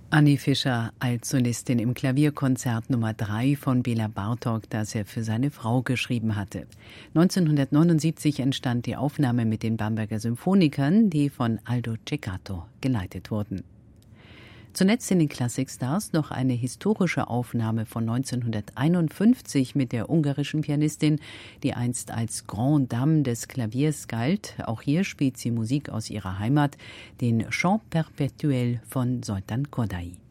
Annie Fischer als Solistin im Klavierkonzert Nummer 3 von Béla Bartók, das er für seine Frau geschrieben hatte. 1979 entstand die Aufnahme mit den Bamberger Symphonikern, die von Aldo Ceccato geleitet wurden. Zuletzt in den Classic Stars noch eine historische Aufnahme von 1951 mit der ungarischen Pianistin, die einst als Grande Dame des Klaviers galt. Auch hier spielt sie Musik aus ihrer Heimat, den Chant perpétuel von Zoltán Kodály.